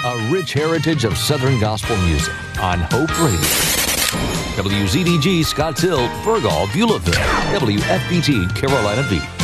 A rich heritage of Southern gospel music on Hope Radio. WZDG Scotts Hill, Burgal, Beulahville, WFPT Carolina Beach.